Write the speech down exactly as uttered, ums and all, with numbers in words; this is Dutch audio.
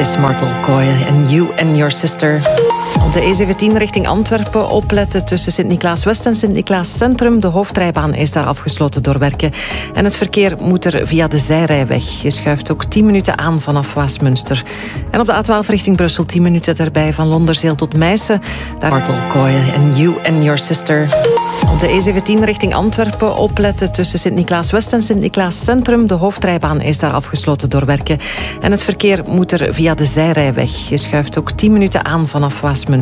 is Martel Coy en You and Your Sister. Op de E zeventien richting Antwerpen opletten tussen Sint-Niklaas-West en Sint-Niklaas-Centrum. De hoofdrijbaan is daar afgesloten door werken. En het verkeer moet er via de zijrijweg. Je schuift ook tien minuten aan vanaf Waasmunster. En op de A twaalf richting Brussel tien minuten erbij van Londerzeel tot Meissen. Daar Martel Coy en You and Your Sister. Op de E zeventien richting Antwerpen opletten tussen Sint-Niklaas-West en Sint-Niklaas-Centrum. De hoofdrijbaan is daar afgesloten door werken. En het verkeer moet er via de zijrijweg. Je schuift ook tien minuten aan vanaf Waasmunster.